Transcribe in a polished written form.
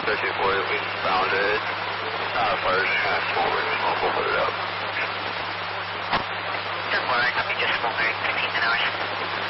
1340, we found it. Fire's kind of smoldering, smoke will put it up. 10-4, I copy, just smoldering, 15 10 hours.